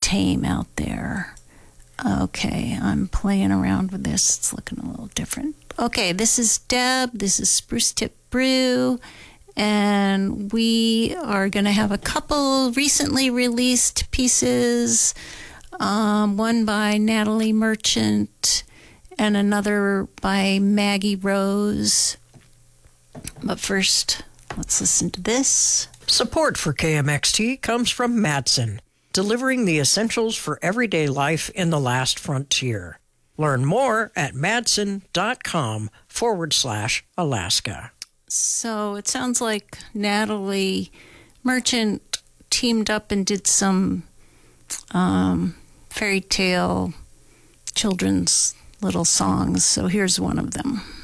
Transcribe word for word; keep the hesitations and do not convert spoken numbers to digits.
tame out there. Okay, I'm playing around with this. It's looking a little different. Okay, this is Deb. This is Spruce Tip Brew. And we are going to have a couple recently released pieces. Um, one by Natalie Merchant and another by Maggie Rose. But first, let's listen to this. Support for K M X T comes from Madsen, delivering the essentials for everyday life in the last frontier. Learn more at madsen.com forward slash Alaska. So it sounds like Natalie Merchant teamed up and did some um, fairy tale children's little songs. So here's one of them.